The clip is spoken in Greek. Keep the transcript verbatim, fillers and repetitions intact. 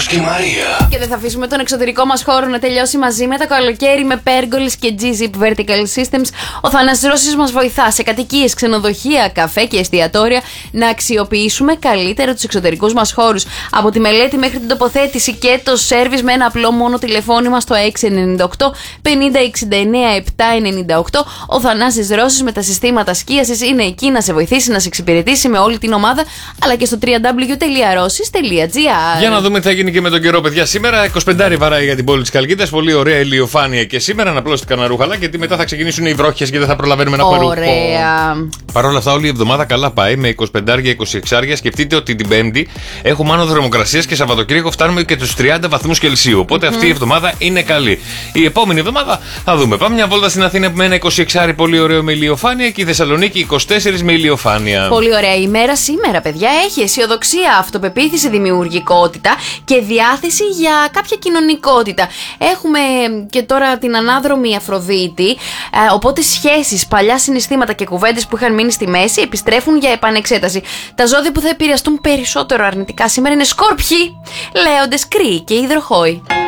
και Μαρία. Και δεν θα αφήσουμε τον εξωτερικό μας χώρο να τελειώσει μαζί με το καλοκαίρι με Pergolis και G-Zip Vertical Systems. Ο Θανάσης Ρώστης μας βοηθά σε κατοικίες, ξενοδοχεία, καφέ και εστιατόρια να αξιοποιήσουμε καλύτερα τους εξωτερικούς μας χώρους. Από τη μελέτη μέχρι την τοποθέτηση και το σέρβις με ένα απλό μόνο τηλεφώνημα στο έξι εννιά οκτώ πενήντα εξήντα εννέα επτά εννιά οκτώ. Ο Θανάσης Ρώστης με τα συστήματα σκίασης είναι εκεί να σε βοηθήσει, να σε εξυπηρετήσει με όλη την ομάδα, αλλά και στο double-u double-u double-u τελεία rossis τελεία gr. Για να δούμε τι θα γίνει και με τον καιρό, παιδιά. Σήμερα είκοσι πέντε βαράει για την πόλη της Καλκίδας. Πολύ ωραία ηλιοφάνεια και σήμερα. Να απλώστηκαν ρούχαλα, γιατί μετά θα ξεκινήσουν οι βρόχες και δεν θα προλαβαίνουμε να πούμε. Ωραία. Παρ' όλα αυτά, όλη η εβδομάδα καλά πάει με είκοσι πέντε είκοσι έξι. Σκεφτείτε ότι την Πέμπτη έχουμε άνω θερμοκρασίας και Σαββατοκύριακο φτάνουμε και τους τριάντα βαθμούς Κελσίου. Οπότε mm-hmm. αυτή η εβδομάδα είναι καλή. Η επόμενη εβδομάδα θα δούμε. Πάμε μια βόλτα στην Αθήνα με ένα είκοσι έξι πολύ ωραίο με ηλιοφάνεια και η Θεσσαλονίκη είκοσι τέσσερα με ηλιοφάνεια. Πολύ ωραία ημέρα σήμερα, παιδιά. Έχει αισιοδοξία, αυτοπεποίθηση, δημιουργικότητα και διάθεση για κάποια κοινωνικότητα. Έχουμε και τώρα την ανάδρομη Αφροδίτη, ε, οπότε σχέσεις, παλιά συναισθήματα και κουβέντες που είχαν μείνει στη μέση επιστρέφουν για επανεξέταση. Τα ζώδια που θα επηρεαστούν περισσότερο αρνητικά σήμερα είναι Σκόρπιοι, Λέοντες, Κρύοι και Υδροχόοι.